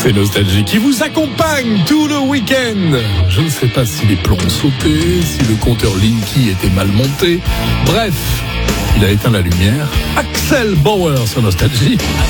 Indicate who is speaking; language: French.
Speaker 1: C'est Nostalgie qui vous accompagne tout le week-end. Je ne sais pas si les plombs ont sauté, si le compteur Linky était mal monté. Bref, il a éteint la lumière. Axel Bauer sur Nostalgie.